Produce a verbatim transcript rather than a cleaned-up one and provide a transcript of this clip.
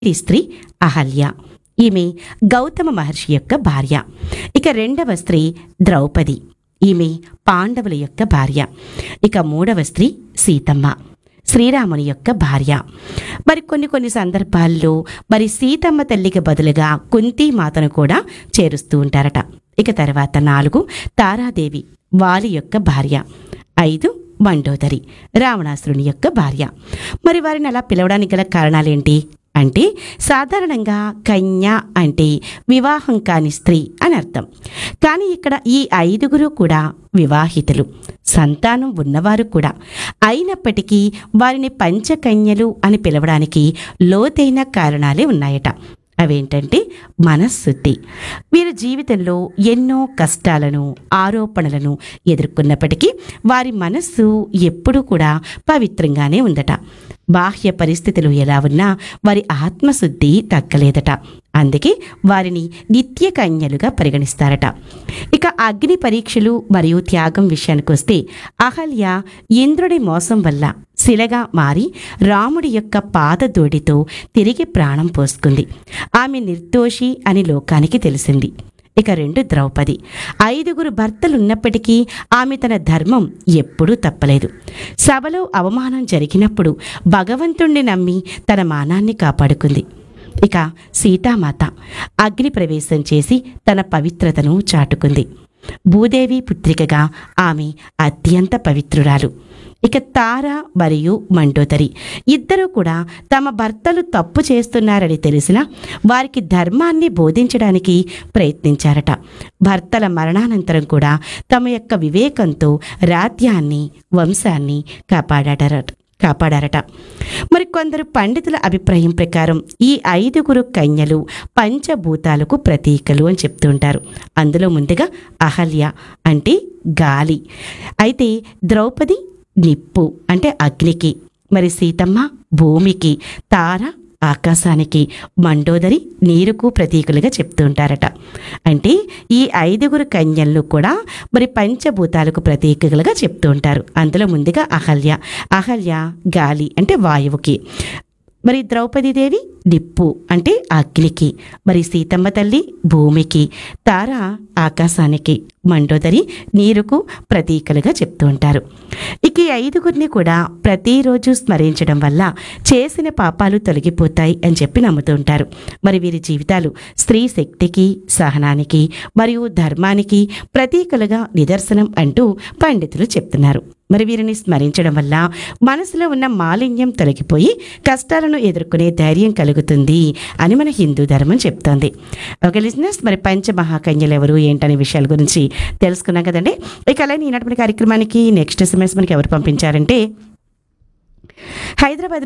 ఈ స్త్రీ అహల్య. ఈమె గౌతమ మహర్షి యొక్క భార్య. ఇక రెండవ స్త్రీ ద్రౌపది. ఈమె పాండవుల యొక్క భార్య. ఇక మూడవ స్త్రీ సీతమ్మ, శ్రీరాముని యొక్క భార్య. మరి కొన్ని కొన్ని సందర్భాల్లో మరి సీతమ్మ తల్లికి బదులుగా కుంతీ మాతను కూడా చేరుస్తూ ఉంటారట. ఇక తర్వాత నాలుగు తారాదేవి, వాలి యొక్క భార్య. ఐదు మండోదరి, రావణాసురుని యొక్క భార్య. మరి వారిని అలా పిలవడానికి గల కారణాలేంటి అంటే, సాధారణంగా కన్య అంటే వివాహం కాని స్త్రీ అని అర్థం. కానీ ఇక్కడ ఈ ఐదుగురు కూడా వివాహితులు, సంతానం ఉన్నవారు కూడా. అయినప్పటికీ వారిని పంచకన్యలు అని పిలవడానికి లోతైన కారణాలే ఉన్నాయట. అవేంటంటే మనశ్శుద్ధి. వీరి జీవితంలో ఎన్నో కష్టాలను, ఆరోపణలను ఎదుర్కొన్నప్పటికీ వారి మనస్సు ఎప్పుడూ కూడా పవిత్రంగానే ఉందట. బాహ్య పరిస్థితులు ఎలా ఉన్నా వారి ఆత్మశుద్ధి తగ్గలేదట. అందుకే వారిని నిత్య కన్యలుగా పరిగణిస్తారట. ఇక అగ్ని పరీక్షలు మరియు త్యాగం విషయానికి వస్తే, అహల్య ఇంద్రుడి మోసం వల్ల శిలగా మారి రాముడి యొక్క పాదదోడితో తిరిగి ప్రాణం పోసుకుంది. ఆమె నిర్దోషి అని లోకానికి తెలిసింది. ఇక రెండు ద్రౌపది. ఐదుగురు భర్తలున్నప్పటికీ ఆమె తన ధర్మం ఎప్పుడూ తప్పలేదు. సభలో అవమానం జరిగినప్పుడు భగవంతుణ్ణి నమ్మి తన మానాన్ని కాపాడుకుంది. ఇక సీతామాత అగ్ని ప్రవేశం చేసి తన పవిత్రతను చాటుకుంది. భూదేవి పుత్రికగా ఆమె అత్యంత పవిత్రురాలు. ఇక తార మరియు మండోదరి ఇద్దరూ కూడా తమ భర్తలు తప్పు చేస్తున్నారని తెలిసినా వారికి ధర్మాన్ని బోధించడానికి ప్రయత్నించారట. భర్తల మరణానంతరం కూడా తమ యొక్క వివేకంతో రాజ్యాన్ని, వంశాన్ని కాపాడారట కాపాడారట మరి కొందరు పండితుల అభిప్రాయం ప్రకారం ఈ ఐదుగురు కన్యలు పంచభూతాలకు ప్రతీకలు అని చెప్తుంటారు. అందులో ముందుగా అహల్య అంటే గాలి, అయితే ద్రౌపది నిప్పు అంటే అగ్నికి, మరి సీతమ్మ భూమికి, తార ఆకాశానికి, మండోదరి నీరుకు ప్రతీకలుగా చెప్తూ ఉంటారట. అంటే ఈ ఐదుగురు కన్యలను కూడా మరి పంచభూతాలకు ప్రతీకలుగా చెప్తూ ఉంటారు. అందులో ముందుగా అహల్య, అహల్య గాలి అంటే వాయువుకి, మరి ద్రౌపదీదేవి నిప్పు అంటే అగ్నికి, మరి సీతమ్మ తల్లి భూమికి, తార ఆకాశానికి, మండోదరి నీరుకు ప్రతీకలుగా చెప్తూ ఉంటారు. ఇక ఈ ఐదుగురిని కూడా ప్రతిరోజు స్మరించడం వల్ల చేసిన పాపాలు తొలగిపోతాయి అని చెప్పి నమ్ముతూ ఉంటారు. మరి వీరి జీవితాలు స్త్రీ శక్తికి, సహనానికి మరియు ధర్మానికి ప్రతీకలుగా నిదర్శనం అంటూ పండితులు చెప్తున్నారు. మరి వీరిని స్మరించడం వల్ల మనసులో ఉన్న మాలిన్యం తొలగిపోయి కష్టాలను ఎదుర్కొనే ధైర్యం కలుగుతుంది అని మన హిందూ ధర్మం చెప్తోంది. ఓకే లిజనర్స్, మరి పంచమహాకన్యలు ఎవరు ఏంటనే విషయాల గురించి తెలుసుకున్నాం కదండి. ఇక అలానే ఈనాటి కార్యక్రమానికి నెక్స్ట్ ఎస్ఎంఎస్ మనకి ఎవరు పంపించారంటే, హైదరాబాద్